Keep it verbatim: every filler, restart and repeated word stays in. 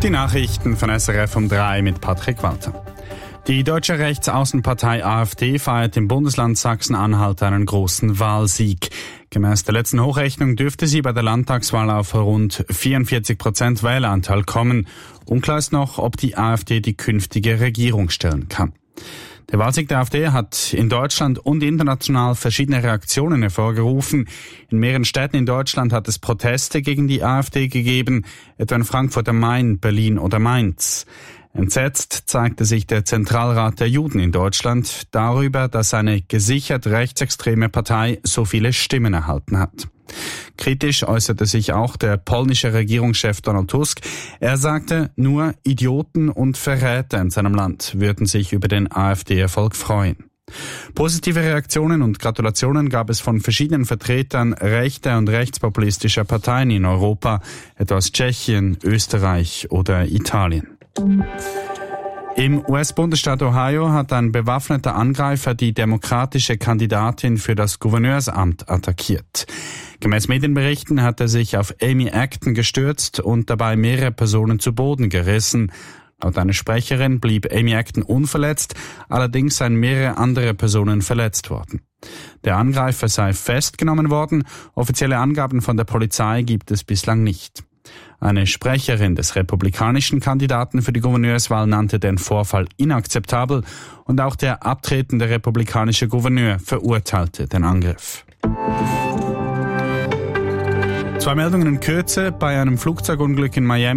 Die Nachrichten von S R F um drei mit Patrick Walter. Die deutsche Rechtsaußenpartei AfD feiert im Bundesland Sachsen-Anhalt einen großen Wahlsieg. Gemäß der letzten Hochrechnung dürfte sie bei der Landtagswahl auf rund vierundvierzig Prozent Wähleranteil kommen. Unklar ist noch, ob die AfD die künftige Regierung stellen kann. Der Wahlsieg der AfD hat in Deutschland und international verschiedene Reaktionen hervorgerufen. In mehreren Städten in Deutschland hat es Proteste gegen die AfD gegeben, etwa in Frankfurt am Main, Berlin oder Mainz. Entsetzt zeigte sich der Zentralrat der Juden in Deutschland darüber, dass eine gesichert rechtsextreme Partei so viele Stimmen erhalten hat. Kritisch äußerte sich auch der polnische Regierungschef Donald Tusk. Er sagte, nur Idioten und Verräter in seinem Land würden sich über den AfD-Erfolg freuen. Positive Reaktionen und Gratulationen gab es von verschiedenen Vertretern rechter und rechtspopulistischer Parteien in Europa, etwa aus Tschechien, Österreich oder Italien. Im U S-Bundesstaat Ohio hat ein bewaffneter Angreifer die demokratische Kandidatin für das Gouverneursamt attackiert. Gemäß Medienberichten hat er sich auf Amy Acton gestürzt und dabei mehrere Personen zu Boden gerissen. Laut einer Sprecherin blieb Amy Acton unverletzt, allerdings seien mehrere andere Personen verletzt worden. Der Angreifer sei festgenommen worden, offizielle Angaben von der Polizei gibt es bislang nicht. Eine Sprecherin des republikanischen Kandidaten für die Gouverneurswahl nannte den Vorfall inakzeptabel und auch der abtretende republikanische Gouverneur verurteilte den Angriff. Zwei Meldungen in Kürze. Bei einem Flugzeugunglück in Miami